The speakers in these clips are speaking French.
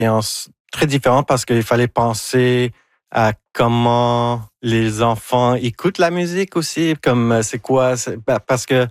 expérience très différente parce qu'il fallait penser à comment les enfants écoutent la musique aussi, comme c'est quoi, parce que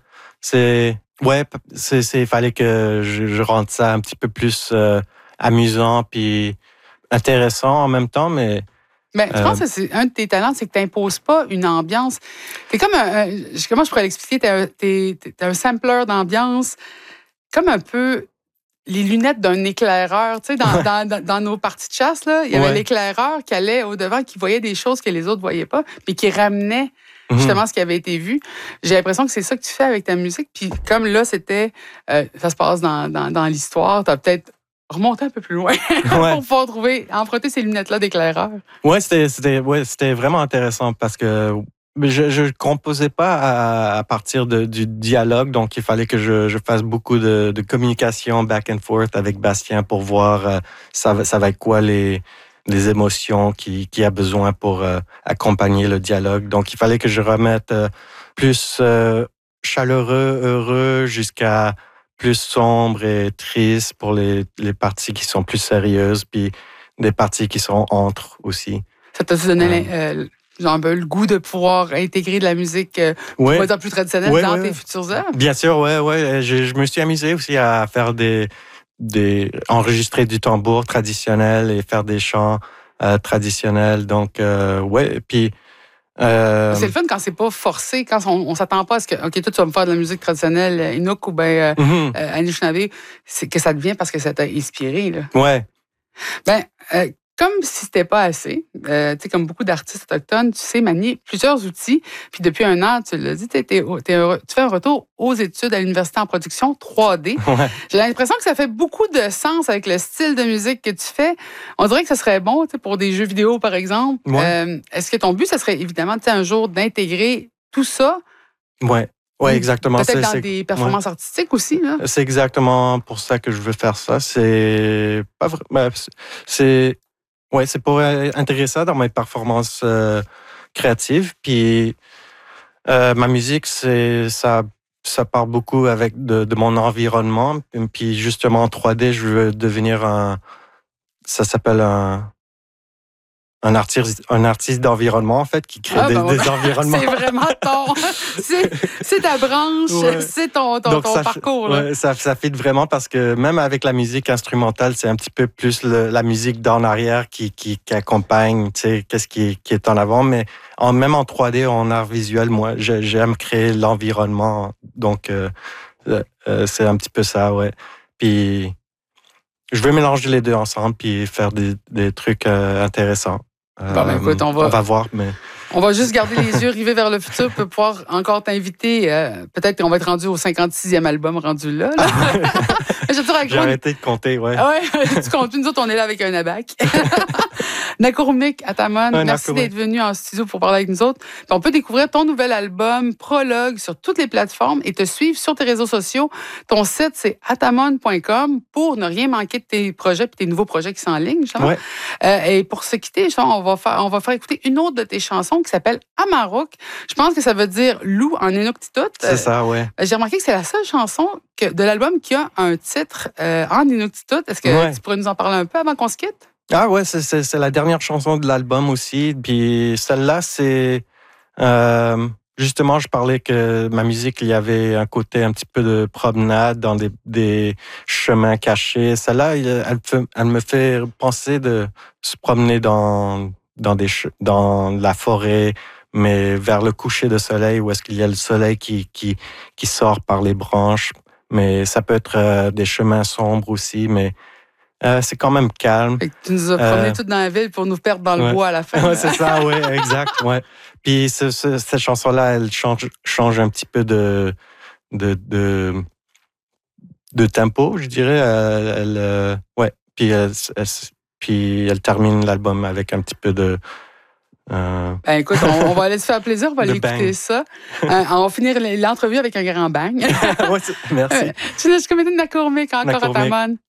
il fallait que je rende ça un petit peu plus amusant puis intéressant en même temps, mais... Je pense que c'est un de tes talents, c'est que tu n'imposes pas une ambiance. T'es comme comment je pourrais l'expliquer? T'es un sampler d'ambiance, comme un peu les lunettes d'un éclaireur. Tu sais, dans nos parties de chasse, là, il y avait l'éclaireur qui allait au-devant, qui voyait des choses que les autres ne voyaient pas, mais qui ramenait justement ce qui avait été vu. J'ai l'impression que c'est ça que tu fais avec ta musique. Puis comme là, c'était... ça se passe dans l'histoire, tu as peut-être remonté un peu plus loin pour pouvoir emprunter ces lunettes-là d'éclaireur. Oui, c'était vraiment intéressant parce que je ne composais pas à partir du dialogue, donc il fallait que je fasse beaucoup de communication back and forth avec Bastien pour voir ça va être quoi les émotions qu'il a besoin pour accompagner le dialogue. Donc il fallait que je remette plus chaleureux, heureux, jusqu'à plus sombre et triste pour les parties qui sont plus sérieuses, puis des parties qui sont entre aussi. Ça t'a donné le goût de pouvoir intégrer de la musique plus traditionnelle dans tes futures œuvres? Bien sûr, ouais. Je me suis amusé aussi à faire enregistrer du tambour traditionnel et faire des chants traditionnels. Donc, puis... C'est le fun quand c'est pas forcé, quand on s'attend pas à ce que, OK, toi, tu vas me faire de la musique traditionnelle, Inuk ou bien Anishinaabe, c'est que ça devient parce que ça t'a inspiré, là. Ouais. Comme si c'était pas assez, tu sais, comme beaucoup d'artistes autochtones, tu sais manier plusieurs outils. Puis depuis 1 an, tu l'as dit, tu fais un retour aux études à l'université en production 3D. Ouais. J'ai l'impression que ça fait beaucoup de sens avec le style de musique que tu fais. On dirait que ça serait bon, tu sais, pour des jeux vidéo, par exemple. Ouais. Est-ce que ton but, ça serait évidemment, tu sais, un jour d'intégrer tout ça? Ouais. Oui, exactement. Peut-être dans des performances artistiques aussi, là. C'est exactement pour ça que je veux faire ça. C'est pas vrai. C'est pour intégrer ça dans mes performances créatives. Puis ma musique, ça part beaucoup de mon environnement. Puis justement en 3D, je veux devenir ça s'appelle un artiste d'environnement, en fait, qui crée des environnements. C'est vraiment c'est ta branche, c'est ton parcours. Là. Ça fit vraiment parce que même avec la musique instrumentale, c'est un petit peu plus la musique d'en arrière qui accompagne, tu sais, qu'est-ce qui est en avant. Mais même en 3D, en art visuel, moi, j'aime créer l'environnement. Donc, c'est un petit peu ça, ouais. Puis, je veux mélanger les deux ensemble puis faire des trucs intéressants. Écoute, on va voir, mais... On va juste garder les yeux rivés vers le futur pour pouvoir encore t'inviter. Peut-être qu'on va être rendu au 56e album rendu là. J'ai arrêté de compter, ouais. Tu comptes. Nous autres, on est là avec un abac. Nakurumik Atamon, merci d'être venu en studio pour parler avec nous autres. Puis on peut découvrir ton nouvel album, Prologue, sur toutes les plateformes et te suivre sur tes réseaux sociaux. Ton site, c'est atamon.com pour ne rien manquer de tes projets et tes nouveaux projets qui sont en ligne, justement. Ouais. Et pour se quitter, on va faire écouter une autre de tes chansons qui s'appelle Amaruk. Je pense que ça veut dire loup en Inuktitut. C'est ça, ouais. J'ai remarqué que c'est la seule chanson de l'album qui a un titre en Inuktitut. Est-ce que tu pourrais nous en parler un peu avant qu'on se quitte? Ah ouais, c'est la dernière chanson de l'album aussi. Puis celle-là, c'est... justement, je parlais que ma musique, il y avait un côté un petit peu de promenade dans des chemins cachés. Celle-là, elle me fait penser de se promener dans la forêt, mais vers le coucher de soleil, où est-ce qu'il y a le soleil qui sort par les branches. Mais ça peut être des chemins sombres aussi, mais c'est quand même calme. Fait que tu nous as promenés toutes dans la ville pour nous perdre dans le bois à la fin. Ouais, c'est ça, oui, exact. Ouais. Puis cette chanson-là, elle change un petit peu de tempo, je dirais. Puis elle termine l'album avec un petit peu de... écoute, on va aller se faire plaisir, on va aller écouter ça. On va finir l'entrevue avec un grand bang. Merci. Je suis comédie de Nakurumik encore à Tamon.